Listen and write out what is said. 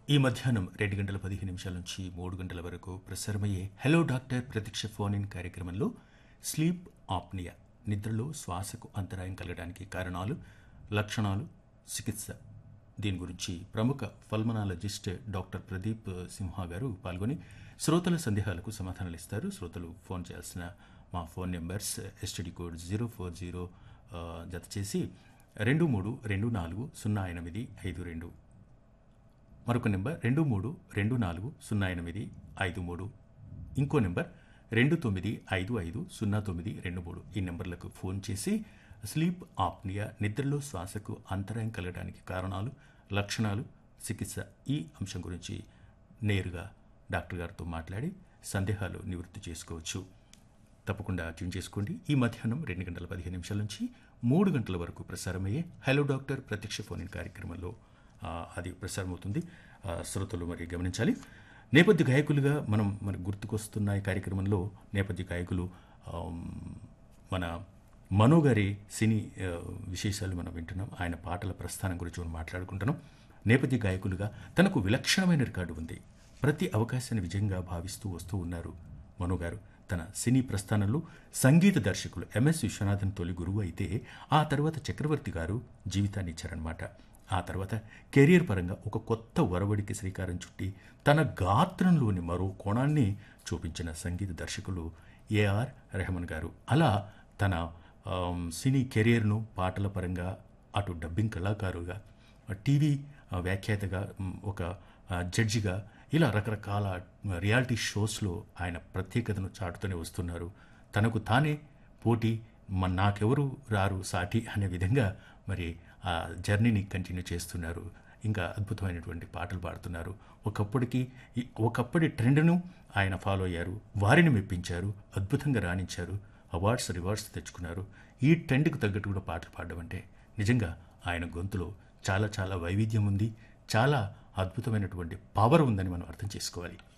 ఈ మధ్యాహ్నం 2 గంటల 15 నిమిషాల నుంచి 3 గంటల వరకు ప్రసారమయ్యే హలో డాక్టర్ ప్రత్యక్ష ఫోన్ ఇన్ కార్యక్రమంలో స్లీప్ ఆప్నియా నిద్రలో శ్వాసకు అంతరాయం కలగడానికి కారణాలు, లక్షణాలు, చికిత్స దీని గురించి ప్రముఖ పల్మనాలజిస్ట్ డాక్టర్ ప్రదీప్ సింహ గారు పాల్గొని శ్రోతల సందేహాలకు సమాధానాలు ఇస్తారు. శ్రోతలు ఫోన్ చేయాల్సిన మా ఫోన్ నెంబర్స్ ఎస్టీడీ కోడ్ 040 జత చేసి 23240852, మరొక నెంబర్ 23240853, ఇంకో నెంబర్ 29550923. ఈ నెంబర్లకు ఫోన్ చేసి స్లీప్ ఆప్నియా నిద్రలో శ్వాసకు అంతరాయం కలగడానికి కారణాలు, లక్షణాలు, చికిత్స ఈ అంశం గురించి నేరుగా డాక్టర్ గారితో మాట్లాడి సందేహాలు నివృత్తి చేసుకోవచ్చు. తప్పకుండా ట్యూన్ చేసుకోండి. ఈ మధ్యాహ్నం 2 గంటల 15 నిమిషాల నుంచి 3 గంటల వరకు ప్రసారమయ్యే హలో డాక్టర్ ప్రత్యక్ష ఫోన్ ఇన్ కార్యక్రమంలో అది ప్రసారమవుతుంది. శ్రోతలు మరి గమనించాలి. నేపథ్య గాయకులుగా మనకు గుర్తుకొస్తున్న ఈ కార్యక్రమంలో నేపథ్య గాయకులు మన మనో గారి సినీ విశేషాలు మనం వింటున్నాం. ఆయన పాటల ప్రస్థానం గురించి మనం మాట్లాడుకుంటున్నాం. నేపథ్య గాయకులుగా తనకు విలక్షణమైన రికార్డు ఉంది. ప్రతి అవకాశాన్ని విజయంగా భావిస్తూ వస్తూ ఉన్నారు మనో గారు. తన సినీ ప్రస్థానంలో సంగీత దర్శకులు ఎంఎస్ విశ్వనాథన్ తొలి గురువు అయితే ఆ తర్వాత చక్రవర్తి గారు జీవితాన్ని ఇచ్చారనమాట. ఆ తర్వాత కెరీర్ పరంగా ఒక కొత్త ఒరవడికి శ్రీకారం చుట్టి తన గాత్రంలోని మరో కోణాన్ని చూపించిన సంగీత దర్శకులు ఏఆర్ రెహమాన్ గారు. అలా తన సినీ కెరీర్ను పాటల పరంగా, అటు డబ్బింగ్ కళాకారుగా, టీవీ వ్యాఖ్యాతగా, ఒక జడ్జిగా, ఇలా రకరకాల రియాలిటీ షోస్లో ఆయన ప్రత్యేకతను చాటుతూనే వస్తున్నారు. తనకు తానే పోటీ, నాకెవరు రారు సాటి అనే విధంగా మరి ఆ జర్నీని కంటిన్యూ చేస్తున్నారు. ఇంకా అద్భుతమైనటువంటి పాటలు పాడుతున్నారు. ఒకప్పటి ట్రెండ్ను ఆయన ఫాలో అయ్యారు, వారిని మెప్పించారు, అద్భుతంగా రాణించారు, అవార్డ్స్ రివార్డ్స్ తెచ్చుకున్నారు. ఈ ట్రెండ్కి తగ్గట్టు కూడా పాటలు పాడడం అంటే నిజంగా ఆయన గొంతులో చాలా చాలా వైవిధ్యం ఉంది, చాలా అద్భుతమైనటువంటి పవర్ ఉందని మనం అర్థం చేసుకోవాలి.